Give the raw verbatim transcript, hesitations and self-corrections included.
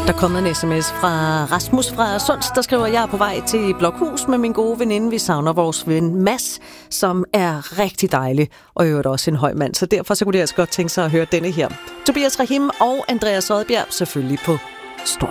Der er kommet en sms fra Rasmus fra Sunds, der skriver, jeg er på vej til Blokhus med min gode veninde. Vi savner vores ven Mads, som er rigtig dejlig, og i øvrigt også en høj mand. Så derfor så kunne det altså godt tænke sig at høre denne her. Tobias Rahim og Andreas Odbjerg selvfølgelig på Stor